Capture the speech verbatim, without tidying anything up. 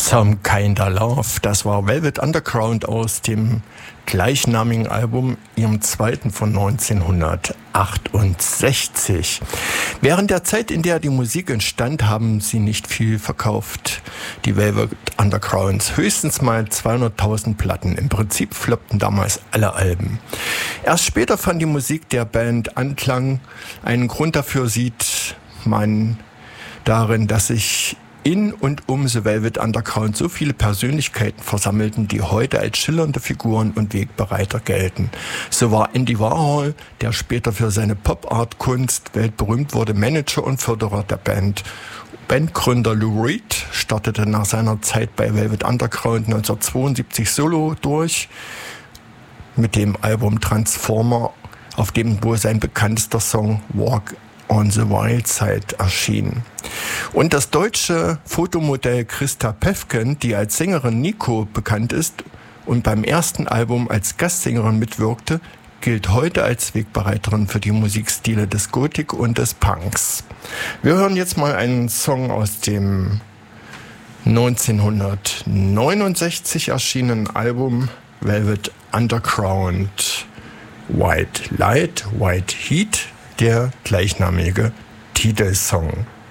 Some Kinda Love, das war Velvet Underground aus dem gleichnamigen Album, ihrem zweiten von neunzehnhundertachtundsechzig. Während der Zeit, in der die Musik entstand, haben sie nicht viel verkauft, die Velvet Undergrounds. Höchstens mal zweihunderttausend Platten. Im Prinzip floppten damals alle Alben. Erst später fand die Musik der Band Anklang. Einen Grund dafür sieht man darin, dass sich in und um The Velvet Underground so viele Persönlichkeiten versammelten, die heute als schillernde Figuren und Wegbereiter gelten. So war Andy Warhol, der später für seine Pop-Art-Kunst weltberühmt wurde, Manager und Förderer der Band. Bandgründer Lou Reed startete nach seiner Zeit bei Velvet Underground neunzehnhundertzweiundsiebzig solo durch mit dem Album Transformer, auf dem wohl sein bekanntester Song Walk on the Wild Side erschien. Und das deutsche Fotomodell Christa Päffken, die als Sängerin Nico bekannt ist und beim ersten Album als Gastsängerin mitwirkte, gilt heute als Wegbereiterin für die Musikstile des Gothic und des Punks. Wir hören jetzt mal einen Song aus dem neunzehnhundertneunundsechzig erschienenen Album Velvet Underground. White Light, White Heat, der gleichnamige Titelsong.